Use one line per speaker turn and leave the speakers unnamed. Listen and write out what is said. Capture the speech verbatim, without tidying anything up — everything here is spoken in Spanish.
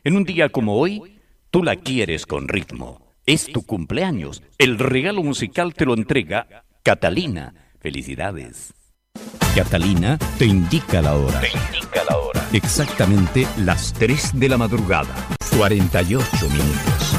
En un día como hoy, tú la quieres con ritmo. Es tu cumpleaños. El regalo musical te lo entrega Catalina. Felicidades. Catalina te indica la hora.
Te indica la hora.
Exactamente las tres de la madrugada. cuarenta y ocho minutos.